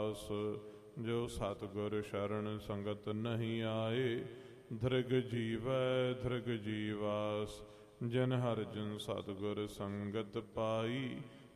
ਜੀਵਾਸ। ਜੋ ਸਤਿਗੁਰ ਸ਼ਰਨ ਸੰਗਤ ਨਹੀਂ ਆਏ, ਧ੍ਰਿਗ ਜੀਵੈ ਧ੍ਰਿਗ ਜੀਵਾਸ। ਜਿਨ ਹਰਿ ਜਨ ਸਤਿਗੁਰ ਸੰਗਤ ਪਾਈ,